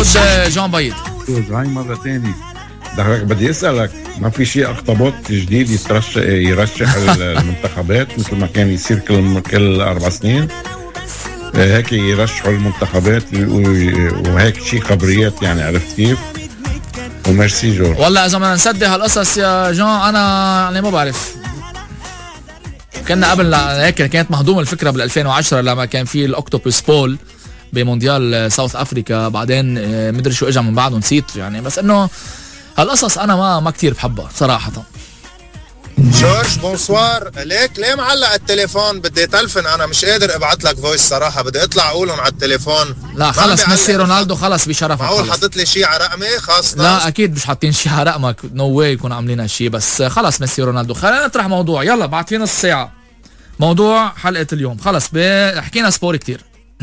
موجود جون بايد. هاي مرة تانية بدي اسألك، ما في شيء اخطبوط جديد يرشح المنتخبات مثل ما كان يصير كل 4 سنين هيك يرشحوا المنتخبات وهيك شيء خبريات يعني، عرفت كيف؟ وميرسي جو. والله اذا بدنا نصدق هالقصص يا جون انا يعني ما بعرف. كنا قبل هيك كانت مهضومه الفكره بال 2010 لما كان في الاوكتوبوس بول بمونديال ساوث افريكا، بعدين مدري شو اجى من بعده نسيت يعني، بس انه هالقصص انا ما كتير بحبها صراحه. جورج بونسوار، ليه معلق التليفون؟ بدي تلفن، انا مش قادر ابعت لك فويس صراحه، بدي اطلع اقولهم على التليفون. لا خلص ميسي رونالدو خلص بشرفك. معقول حطيت لي شيء على رقمي خاص؟ لا اكيد مش حاطين شيء على رقمك، نو واي يكون عاملين هالشيء، بس خلص ميسي رونالدو. خلينا نطرح موضوع، يلا بعد في نص ساعه موضوع حلقه اليوم. خلص حكينا سبور كتير،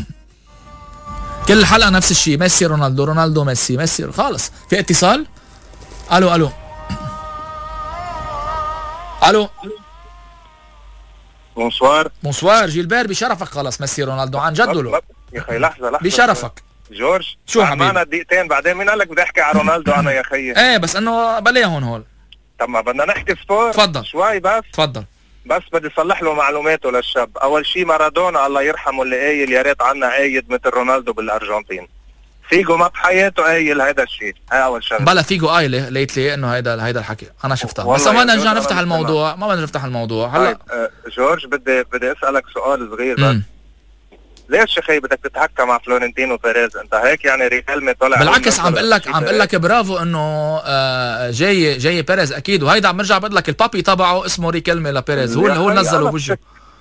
كل الحلقه نفس الشيء، ميسي رونالدو رونالدو ميسي ميسي. خلص في اتصال. الو الو الو. بونسوار جيلبير بشرفك. خلص ميسي رونالدو عن جد له يا اخي. لحظه بشرفك جورج. شو حبيبي؟ معنا دقيقتين بعدين مين قال لك بدي احكي على رونالدو انا يا خيي؟ ايه بس انه بلاهم هول. طب ما بدنا نحكي سبور. تفضل شوي بس. تفضل. بس بدي صلح له معلوماته للشاب. اول شيء مارادونا الله يرحمه اللي قايل يا ريت عنا قايد مثل رونالدو بالارجنتين. فيجو ما بحياته قايل هذا الشيء، هاي اول شغله. بلا فيجو قايله ليتلي انه هيدا الحكي انا شفتها، بس ما نرجع نفتح الموضوع، ما بدنا نفتح الموضوع هلا. جورج بدي اسالك سؤال صغير بس. ليش يا اخي بدك تتحكى مع فلورنتينو بيريز؟ انت هيك يعني ريكلمه طلع. بالعكس عم بقول لك برافو انه جاي بيريز اكيد، وهيدا عم برجع بقول لك البابي تبعه اسمه ريكلمه لبيريز، هو نزله بوجهه.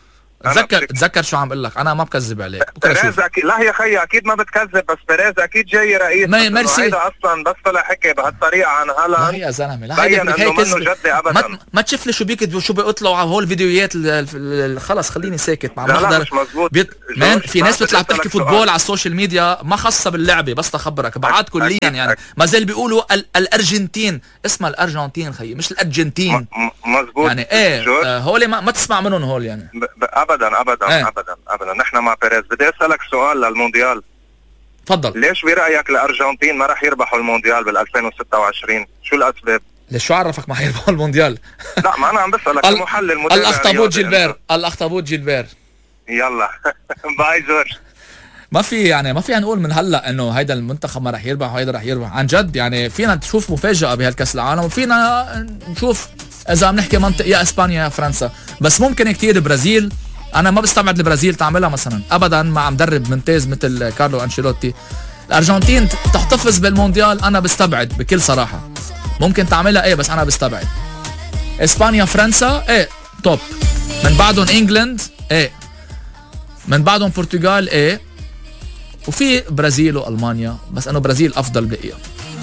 تذكر شو عم بقول لك، انا ما بكذب عليك. بيريز اكيد. لا يا خيي اكيد ما بتكذب، بس بيريز اكيد جاي رئيس. ميرسي. هيدا اصلا بس طلع حكي بهالطريقه عن هلا. لا يا زلمه لا بين انه منه جدي ابدا. ما تشوف لي شو بيطلعوا على هول الفيديوهات. خلص خليني ساكت مع لا مش مزبوط. في ناس بتطلع بتحكي فوتبول على السوشيال ميديا ما خاصه باللعبه، بس تخبرك بعاد كليا يعني. ما زال بيقولوا الارجنتين، اسمها الارجنتين خيي مش الارجنتين. مزبوط يعني ايه هول ما تسمع منهم هول يعني. ابدا ابدا نحن مع بيريز. بدي اسالك سؤال للمونديال. تفضل. ليش برايك الارجنتين ما راح يربحوا المونديال بال 2026؟ شو الاسباب؟ ليش شو عرفك ما حيربحوا المونديال؟ لا ما انا عم بسالك كمحلل مدرب. الاخطبوط جيلبير يلا باي جورج. ما في نقول من هلا انه هيدا المنتخب ما راح يربح وهيدا راح يربح. عن جد يعني فينا نشوف مفاجاه بهالكاس العالم، وفينا نشوف اذا عم نحكي منطق يا اسبانيا يا فرنسا، بس ممكن كتير البرازيل. انا ما بستبعد البرازيل تعملها مثلا ابدا مع مدرب ممتاز مثل كارلو انشيلوتي. الارجنتين تحتفظ بالمونديال انا بستبعد بكل صراحه. ممكن تعملها ايه بس انا بستبعد. اسبانيا فرنسا ايه توب، من بعدهم انجلند ايه، من بعدهم برتغال ايه، وفي برازيل والمانيا، بس انه برازيل افضل بقيه.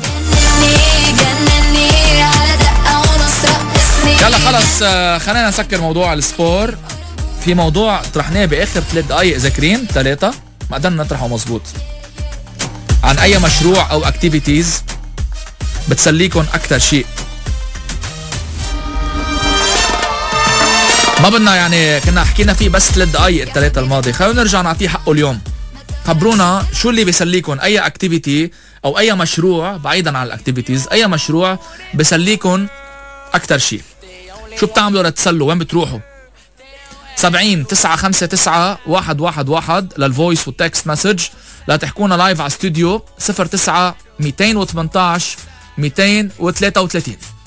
يلا خلص خلينا نسكر موضوع السبور. في موضوع طرحناه باخر 3 دقائق ذاكرين 3 ما قدرنا نطرحه مزبوط، عن اي مشروع او اكتيفيتيز بتسليكم اكثر شيء. ما بدنا يعني كنا حكينا فيه بس 3 دقائق ال3 الماضي، خلونا نرجع نعطيه حقه اليوم. خبرونا شو اللي بيسليكم، اي اكتيفيتي او اي مشروع بعيدا عن الاكتيفيتيز، اي مشروع بيسليكم اكثر شيء. شو بتعملوا لتسلوا؟ وين بتروحوا؟ 70 959 111 للفويس والتكست مسج. لا تحكونا لايف على استوديو 09 218 233.